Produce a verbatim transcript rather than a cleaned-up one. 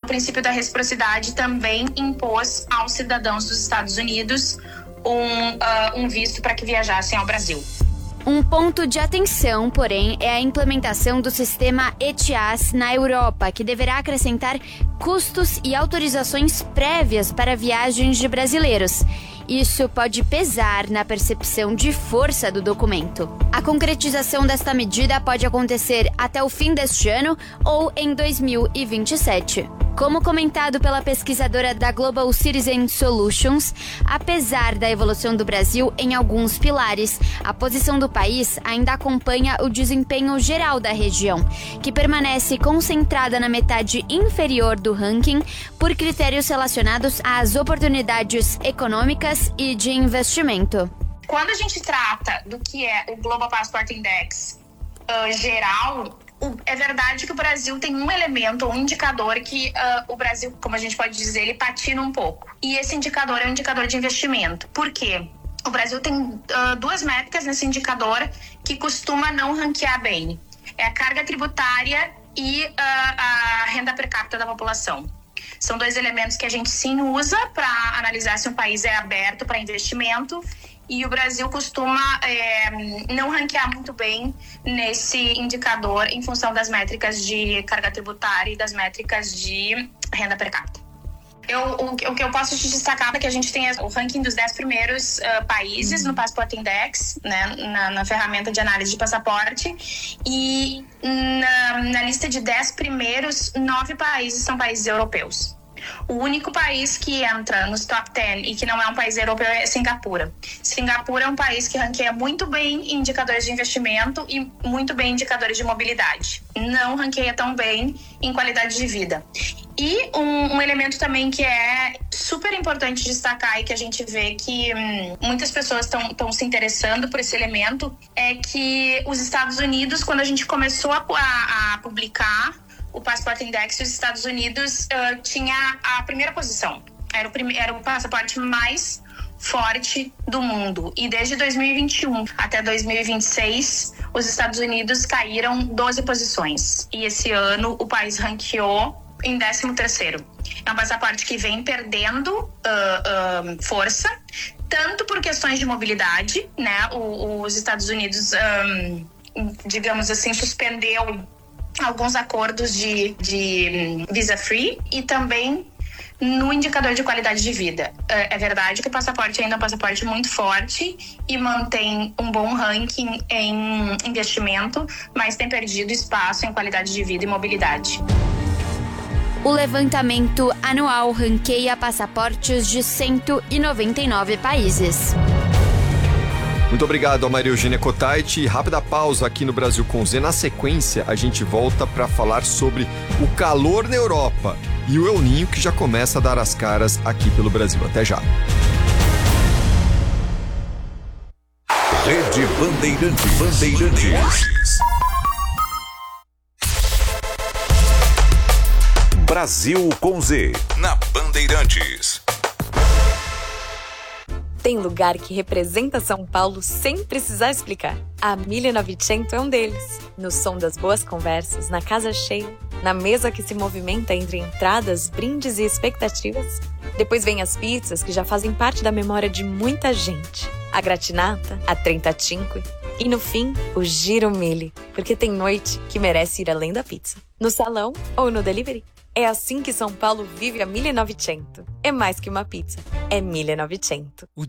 princípio da reciprocidade também impôs aos cidadãos dos Estados Unidos um, uh, um visto para que viajassem ao Brasil. Um ponto de atenção, porém, é a implementação do sistema ETIAS na Europa, que deverá acrescentar custos e autorizações prévias para viagens de brasileiros. Isso pode pesar na percepção de força do documento. A concretização desta medida pode acontecer até o fim deste ano ou em dois mil e vinte e sete. Como comentado pela pesquisadora da Global Citizen Solutions, apesar da evolução do Brasil em alguns pilares, a posição do país ainda acompanha o desempenho geral da região, que permanece concentrada na metade inferior do ranking por critérios relacionados às oportunidades econômicas e de investimento. Quando a gente trata do que é o Global Passport Index uh, geral, é verdade que o Brasil tem um elemento, um indicador que uh, o Brasil, como a gente pode dizer, ele patina um pouco. E esse indicador é um indicador de investimento. Por quê? O Brasil tem uh, duas métricas nesse indicador que costuma não ranquear bem. É a carga tributária e uh, a renda per capita da população. São dois elementos que a gente sim usa para analisar se um país é aberto para investimento. E o Brasil costuma é, não ranquear muito bem nesse indicador em função das métricas de carga tributária e das métricas de renda per capita. Eu, o, o que eu posso te destacar é que a gente tem o ranking dos dez primeiros uh, países no Passport Index, né, na, na ferramenta de análise de passaporte, e na, na lista de dez primeiros, nove países são países europeus. O único país que entra nos top dez e que não é um país europeu é Singapura. Singapura é um país que ranqueia muito bem em indicadores de investimento e muito bem em indicadores de mobilidade. Não ranqueia tão bem em qualidade de vida. E um, um elemento também que é super importante destacar e que a gente vê que hum, muitas pessoas estão se interessando por esse elemento é que os Estados Unidos, quando a gente começou a, a, a publicar o Passport Index, os Estados Unidos uh, tinha a primeira posição. Era o, prime- era o passaporte mais forte do mundo. E desde dois mil e vinte e um até dois mil e vinte e seis, os Estados Unidos caíram doze posições. E esse ano o país ranqueou em décimo terceiro. É um passaporte que vem perdendo uh, uh, força, tanto por questões de mobilidade, né? O, os Estados Unidos, um, digamos assim, suspendeu alguns acordos de, de visa free e também no indicador de qualidade de vida. É verdade que o passaporte ainda é um passaporte muito forte e mantém um bom ranking em investimento, mas tem perdido espaço em qualidade de vida e mobilidade. O levantamento anual ranqueia passaportes de cento e noventa e nove países. Muito obrigado a Maria Eugênia Cotait. Rápida pausa aqui no Brasil com Z. Na sequência, a gente volta para falar sobre o calor na Europa e o El Niño, que já começa a dar as caras aqui pelo Brasil. Até já. Rede Bandeirantes. Bandeirantes. Brasil com Z. Na Bandeirantes. Tem lugar que representa São Paulo sem precisar explicar. A mille e novecento é um deles. No som das boas conversas, na casa cheia, na mesa que se movimenta entre entradas, brindes e expectativas. Depois vem as pizzas que já fazem parte da memória de muita gente. A gratinata, a trentacinque e, no fim, o giro mille, porque tem noite que merece ir além da pizza. No salão ou no delivery. É assim que São Paulo vive a mille e novecento. É mais que uma pizza, é mille e novecento. O